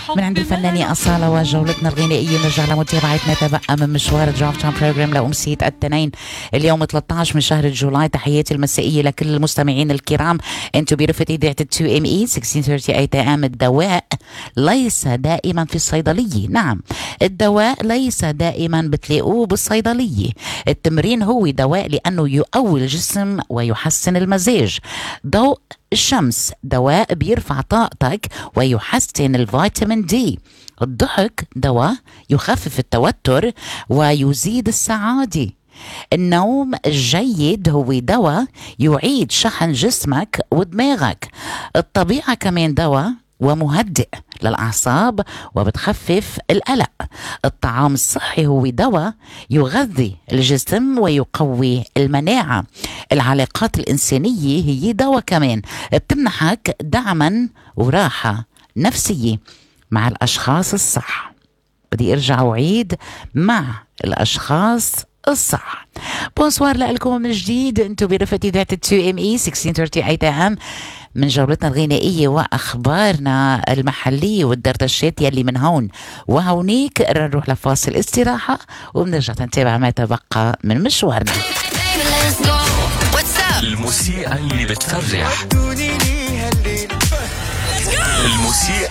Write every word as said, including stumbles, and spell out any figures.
من عند الفنانة أصالة وجولتنا الغنائية. نرجع لمتابعتنا تبقى من مشوار درايف تايم بروجرام لأمسية الاثنين اليوم ثلاثة عشر من شهر جولاي. تحياتي المسائية لكل المستمعين الكرام. انتو برفقة إذاعة تو ام اي ستة عشر ثلاثين اي ام. الدواء ليس دائما في الصيدلية. نعم، الدواء ليس دائما بتلاقوه بالصيدلية. التمرين هو دواء لأنه يقوي الجسم ويحسن المزاج. ضوء الشمس دواء بيرفع طاقتك ويحسن الفيتامين دي. الضحك دواء يخفف التوتر ويزيد السعادة. النوم الجيد هو دواء يعيد شحن جسمك ودماغك. الطبيعة كمان دواء ومهدئ للأعصاب وبتخفف القلق. الطعام الصحي هو دواء يغذي الجسم ويقوي المناعة. العلاقات الإنسانية هي دواء كمان بتمنحك دعما وراحة نفسية مع الأشخاص الصح. بدي أرجع وعيد مع الأشخاص الصح. بونسوار لكم من جديد. انتو برفقة إذاعة تو ام اي ستة عشر ثلاثين اي ام من جولتنا الغنائية وأخبارنا المحلية والدردشات يلي من هون وهونيك. نروح لفاصل استراحة وبنرجع نتابع ما تبقى من مشوارنا. الموسيقى اللي بتفرح، الموسيقى